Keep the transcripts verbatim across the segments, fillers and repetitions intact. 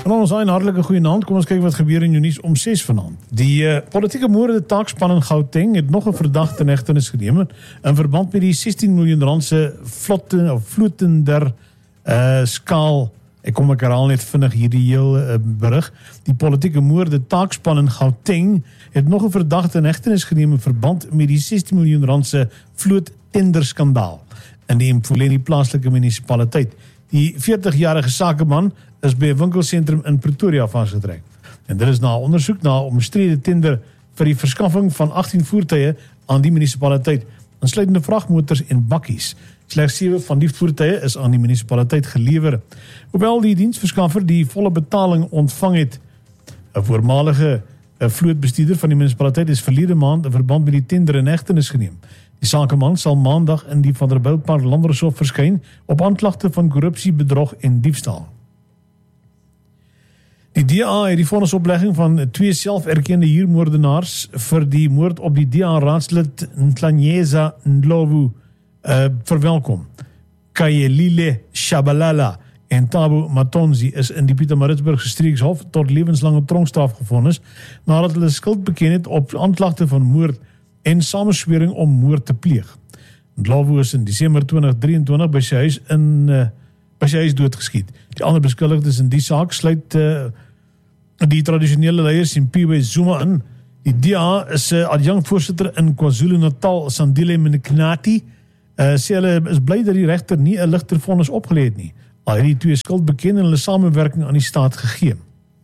En ons een hartelike goeienaand, kom ons kyk wat gebeur in jou nuus om ses vanaand. Die uh, politieke moorde taakspan in Gauteng het nog 'n verdagte in hegtenis geneem in verband met die sestien miljoen rand se vlotte of vloetender uh, skaal. Ek kom ek herhaal net vinnig hierdie heel uh, berig. Die politieke moorde taakspan in Gauteng het nog 'n verdagte in hegtenis geneem in verband met die sestien miljoen rand se vloottenderskandaal in die Mfuleni plaaslike munisipaliteit. Die veertigjarige sakeman is by 'n winkelsentrum in Pretoria vasgetrek. En dit is na ondersoek na 'n omstrede tender vir die verskaffing van agttien voertuie aan die munisipaliteit, insluitende vragmotors en bakkies. Slegs sewe van die voertuie is aan die munisipaliteit gelewer. Hoewel die diensverskaffer die volle betaling ontvang het, 'n voormalige 'n vlootbestuurder van die munisipaliteit is verlede maand in verband met die tender in hegtenis geneem. Die sakeman sal maandag in die Vanderbijlpark Landershof verskyn op aanklagte van korrupsie, bedrog en diefstal. Die D A het die vonnisoplegging van twee selferkende huurmoordenaars vir die moord op die D A-raadslid Ntlanyeza Ndlovu uh, verwelkom. Kayelile Shabalala en Thabo Matonzi is in die Pietermaritzburgse streekshof tot lewenslange tronkstraf gevonnis nadat hulle skuld beken het op aanklagte van moord en samenswering om moord te pleeg. Ndlovu is in Desember twintig drieëntwintig by sy huis in uh, by sy huis doodgeskiet. Die ander beskuldigdes in die saak sluit uh, die tradisionele leiers Simpiwe Zuma in. Die D A is 'n uh, adjunkt voorsitter in KwaZulu-Natal, Sandile Mnaknati, uh, sê hulle is bly dat die regter nie 'n ligter vonnis opgelê het nie. Al het die twee skuld beken en hulle samewerking aan die staat gegee.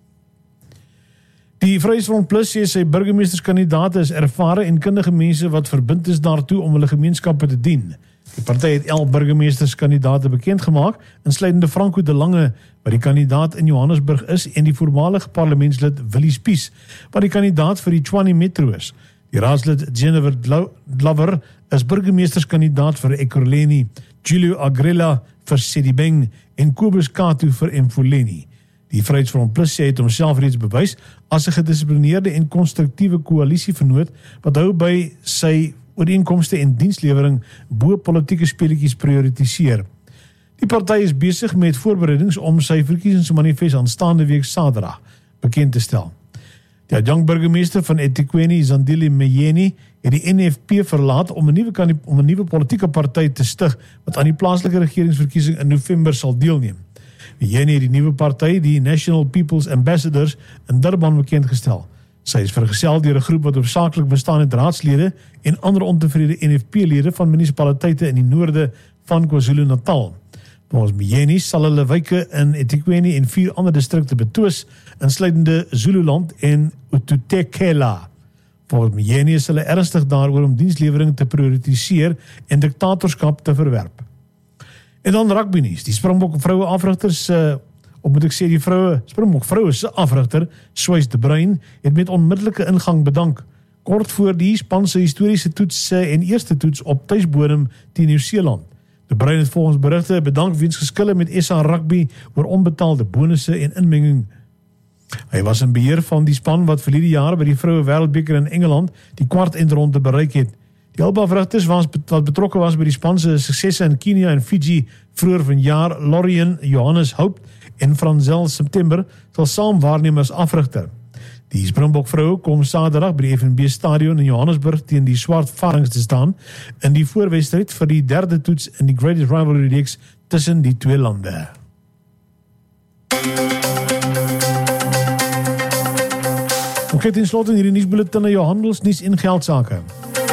Die Vryheidsfront Plus sê sy burgemeesterskandidaate is ervare en kundige mense wat verbind is daartoe om hulle gemeenskappe te dien. Die party het elf burgemeesterskandidaate bekend gemaak, insluitende Franco de Lange, wat die kandidaat in Johannesburg is, en die voormalige parlementslid Willie Spies, wat die kandidaat vir die Tshwane Metro is. Die raadslid Jennifer Glover is burgemeesterskandidaat vir Ekurhuleni, Julio Agrella vir Sedibeng en Kobus Katu vir Mfuleni. Die Vryheidsfront Plus sê het homself reeds bewys as 'n gedissiplineerde en konstruktiewe koalisievernoot wat hou by sy ooreenkomste en dienslewering bo politieke speletjies prioritiseer. Die party is besig met voorbereidings om sy verkiesingsmanifest aanstaande week Saterdag bekend te stel. Die adjunkt burgemeester van eThekwini, Zandile Meyeni, het die N F P verlaat om 'n nuwe om 'n nuwe politieke party te stig wat aan die plaaslike regeringsverkiesing in November sal deelneem. Meyeni het die nuwe party, die National People's Ambassadors, in Durban bekendgestel. Sy is vergesel deur 'n groep wat hoofsaaklik bestaan uit raadslede en ander ontevrede N F P-lede van munisipaliteite in die noorde van KwaZulu-Natal. Volgens Meyeni sal hulle wyke in eThekwini en vier ander distrikte betwis, insluitende Zululand en uTutekela. Volgens Meyeni is hulle ernstig daaroor om dienslewering te prioritiseer en diktatorskap te verwerp. En dan rugby nuus. Die Springbok vroue afrigters uh, of moet ek sê die vroue, Springbok vroue se afrigter, Swys de Bruin, het met onmiddellike ingang bedank, kort voor die span se historiese toets en eerste toets op tuisbodem teen Nieu-Seeland. De Bruin het volgens berigte bedank weens geskille met S A Rugby oor onbetaalde bonusse en inmenging. Hy was in beheer van die span wat verlede jaar by die vroue wêreldbeker in Engeland die kwart eindronde bereik het. Die albei afrigters wat betrokke was by die span se suksesse in Kenia en Fiji vroeër vanjaar, Lorien Johannes Haupt en Franzel September, sal saam waarneem as afrigter. Die Springbok vroue kom Saterdag by die F N B stadion in Johannesburg teen die Swart Varings te staan in die voorwedstryd vir die derde toets in die Greatest Rivalry Reeks tussen die twee lande. Ons kyk ten slotte in hierdie nuusbulletin na jou handelsnuus en geldsaake.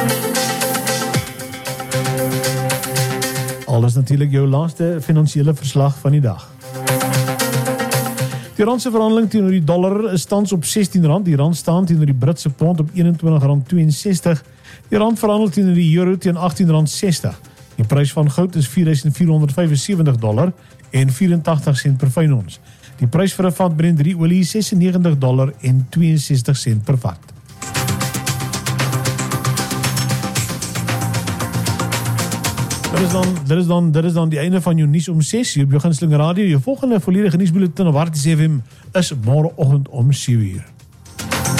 Alles natuurlik jou laaste finansiële verslag van die dag. Die rand se verhandeling teenoor die dollar is tans op sestien rand, die rand staan teenoor die Britse pond op eenentwintig rand tweeënsestig, die rand verhandel teenoor die euro teen agttien rand sestig. Die prys van goud is vier duisend vier honderd vyfensewentig dollar en vyfentagtig sent per fyn ons. Die prys vir 'n vat Brent drie olie sesennegentig dollar en tweeënsestig sent per vat. Dit is dan, dit is dan, dit is dan die einde van jou nuus om ses uur op jou gunsteling radio. Jou volgende volledige nuusbulletin op Harties F M is môreoggend om sewe uur.